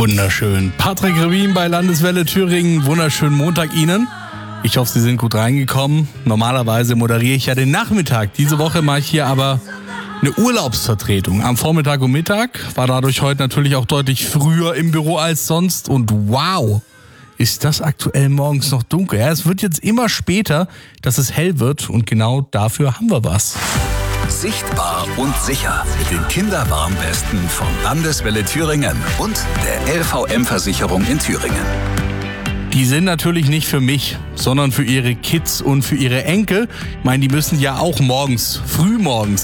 Wunderschön. Patrick Revin bei Landeswelle Thüringen. Wunderschönen Montag Ihnen. Ich hoffe, Sie sind gut reingekommen. Normalerweise moderiere ich ja den Nachmittag. Diese Woche mache ich hier aber eine Urlaubsvertretung am Vormittag und Mittag. War dadurch heute natürlich auch deutlich früher im Büro als sonst. Und wow, ist das aktuell morgens noch dunkel. Ja, es wird jetzt immer später, dass es hell wird. Und genau dafür haben wir was. Sichtbar und sicher mit den Kinderwarnwesten von Landeswelle Thüringen und der LVM-Versicherung in Thüringen. Die sind natürlich nicht für mich, sondern für ihre Kids und für ihre Enkel. Ich meine, die müssen ja auch frühmorgens